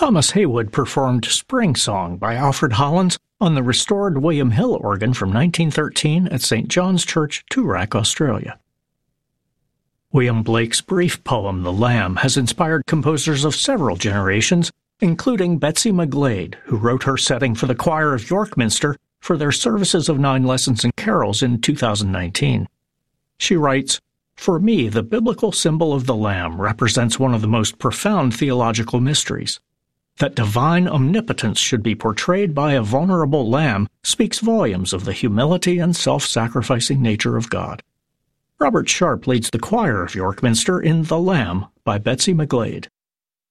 Thomas Heywood performed Spring Song by Alfred Hollins on the restored William Hill organ from 1913 at St. John's Church, Toorak, Australia. William Blake's brief poem, The Lamb, has inspired composers of several generations, including Betsy McGlade, who wrote her setting for the choir of York Minster for their services of 9 lessons and carols in 2019. She writes, "For me, the biblical symbol of the Lamb represents one of the most profound theological mysteries. That divine omnipotence should be portrayed by a vulnerable lamb speaks volumes of the humility and self-sacrificing nature of God." Robert Sharp leads the choir of York Minster in The Lamb by Betsy McGlade.